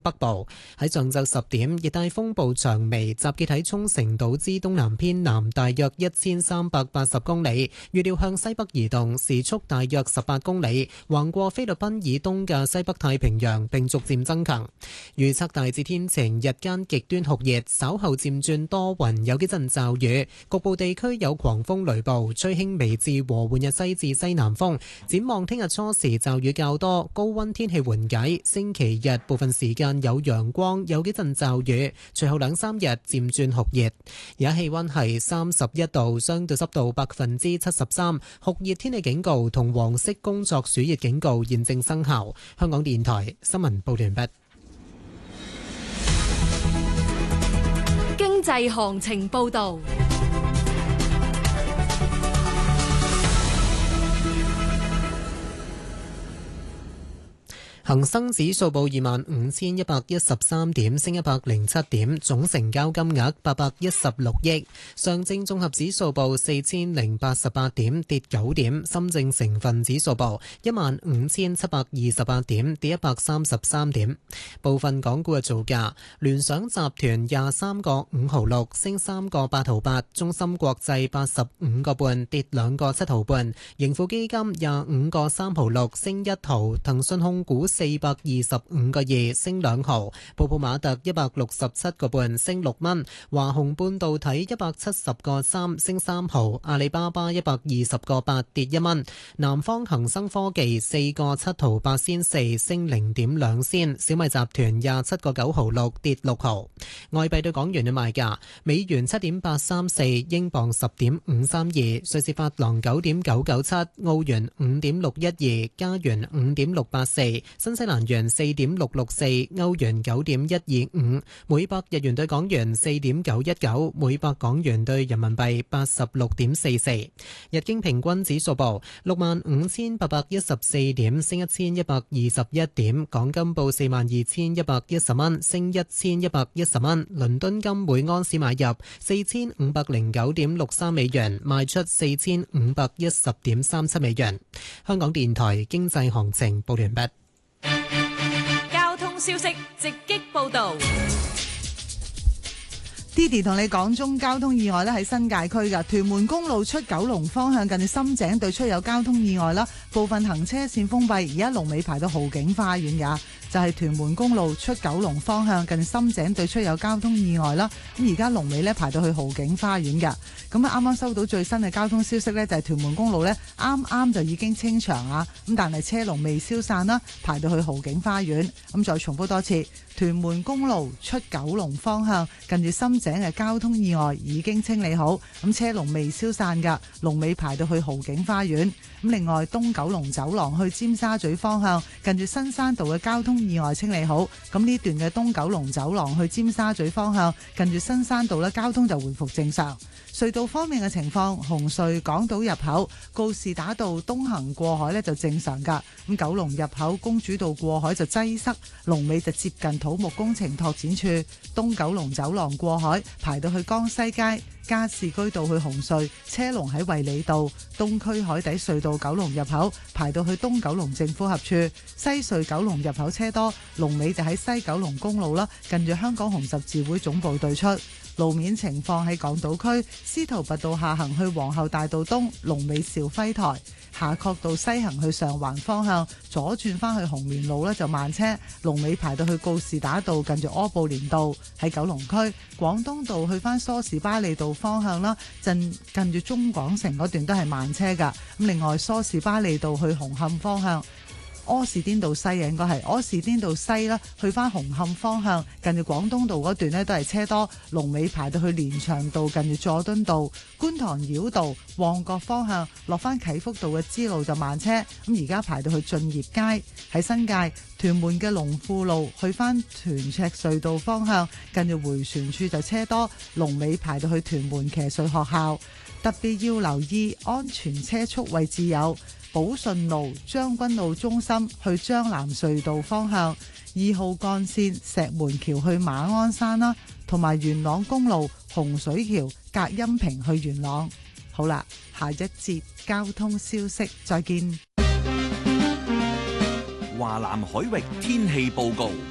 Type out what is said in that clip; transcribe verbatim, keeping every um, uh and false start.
北部。喺上晝十點，熱帶風暴長眉集結喺沖繩島之東南偏南大約一千三百八十公里，預料向西北移動，時速大約十八公里，橫過菲律賓以東嘅西北太平洋，並逐漸增強。預測大致天晴，日間極端酷熱，稍後漸轉多雲，有幾陣驟雨，局部地區有狂風雷暴，吹輕微至和緩嘅西至西南風。展望聽日初時驟雨較多，高溫天氣緩解，星期日部分時間有陽光，有幾陣驟雨，隨後兩三日漸轉酷熱。而家氣溫係三十一度，相對濕度百分之七十三，酷熱天氣警告同黃色工作暑熱警告現正生效。香港電台新聞報完畢。 經濟行情報道。 恒生指數報二萬五千一百一十三點，升一百零七點，總成交金額八百一十六億。上證綜合指數報四千零八十八點，跌九點。深證成分指數報一萬五千七百二十八點，跌一百三十三點。部分港股嘅造價：聯想集團廿三個五毫六，升三個八毫八；中芯國際八十五個半，跌兩個七毫半；盈富基金廿五個三毫六，升一毫；騰訊控股四百二十五個二，升兩毫；泡泡瑪特一百六十七個半，升六蚊；華虹半導體一百七十個三，升三毫；阿里巴巴一百二十個八，跌一蚊；南方恒生科技四個七毫八仙四，升零點兩仙；小米集團廿七個九毫六，跌六毫。外幣對港元嘅賣價：美元七點八三四，英鎊十點五三二，瑞士法郎九點九九七，澳元五點六一二，加元五點六八四。新西蘭元四點六六四，歐元九點一二五，每百日元對港元四點九一九，每百港元對人民幣八十六點四四。日經平均指數報六萬五千八百一十四點，升一千一百二十一點。港金報四萬二千一百一十蚊，升一千一百一十蚊。倫敦金每安士買入四千五百零九點六三美元，賣出四千五百一十點三七美元。香港電台經濟行情報完畢。 交通消息直擊報道。 Didi 同你講中交通意外咧，喺新界區嘅屯門公路出九龍方向近住深井對出有交通意外啦，部分行車線封閉，而家龍尾排到豪景花園㗎。就係屯門公路出九龍方向近深井對出有交通意外啦，咁而家龍尾咧排到去豪景花園㗎。咁啊啱啱收到最新嘅交通消息呢，就係屯門公路呢啱啱就已經清場啊，咁但係車龍未消散啦，排到去豪景花園。咁再重複多次，屯門公路出九龍方向近住深井嘅交通意外已經清理好，咁車龍未消散㗎，龍尾排到去豪景花園。咁另外東九龍走廊去尖沙咀方向近住新山道嘅交通意外清理好，咁呢段嘅東九龍走廊去尖沙咀方向近住新山道咧，交通就回復正常。隧道方面嘅情況，紅隧港島入口告士打道東行過海咧就正常㗎，咁九龍入口公主道過海就擠塞，龍尾就接近土木工程拓展處。東九龍走廊過海排到去江西街，加士居道去紅隧車龍喺衛理道，東區海底隧道九龍入口排到去東九龍政府合署，西隧九龍入口車多，龍尾就喺西九龍公路啦，近住香港紅十字會總部對出。路面情況喺港島區司徒拔道下行去皇后大道東，龍尾兆輝台；夏慤道西行去上環方向左轉翻去紅棉路呢就慢車，龍尾排到去告士打道近住柯布連道。喺九龍區廣東道去翻梳士巴利道方向啦，近近住中港城嗰段都係慢車噶。咁另外梳士巴利道去紅磡方向，柯士甸道西嘅應該係柯士甸道西啦，去翻紅磡方向近住廣東道嗰段呢都係車多，龍尾排到去連翔道近住佐敦道。觀塘繞道旺角方向落翻啟福道嘅支路就慢車，咁而家排到去駿業街。喺新界屯門嘅龍富路去翻屯赤隧道方向近住迴旋處就車多，龍尾排到去屯門騎術學校。特別要留意安全車速位置有寶順路將軍澳中心去將南隧道方向，二號幹線石門橋去馬鞍山啦，同埋元朗公路洪水橋隔音屏去元朗。好啦，下一節交通消息再見。 華南海域天氣報告。